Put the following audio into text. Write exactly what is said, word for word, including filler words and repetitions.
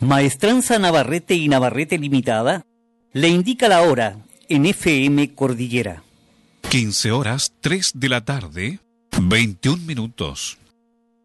Maestranza Navarrete y Navarrete Limitada le indica la hora en F M Cordillera. quince horas tres de la tarde, veintiún minutos.